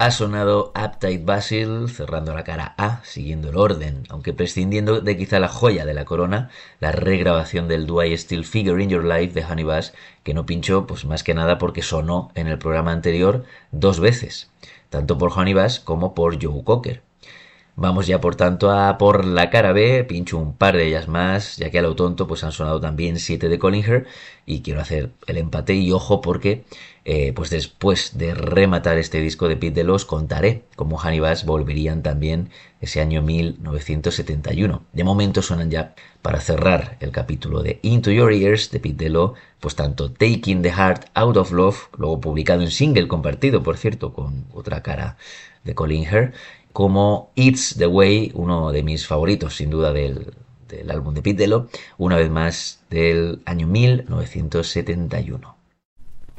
Ha sonado Uptight Basil, cerrando la cara A, siguiendo el orden, aunque prescindiendo de quizá la joya de la corona, la regrabación del Do I Still Figure in Your Life de Honey Bass, que no pinchó pues más que nada porque sonó en el programa anterior dos veces, tanto por Honey Bass como por Joe Cocker. Vamos ya por tanto a por la cara B, pincho un par de ellas más, ya que a lo tonto pues han sonado también 7 de Collinger y quiero hacer el empate y ojo porque pues después de rematar este disco de Pete Delos contaré cómo Honey Bass volverían también ese año 1971. De momento suenan ya para cerrar el capítulo de Into Your Ears de Pete Delos, pues tanto Taking the Heart Out of Love, luego publicado en single compartido por cierto con otra cara de Collinger, como It's the Way, uno de mis favoritos sin duda del álbum de Pete Dello, una vez más del año 1971.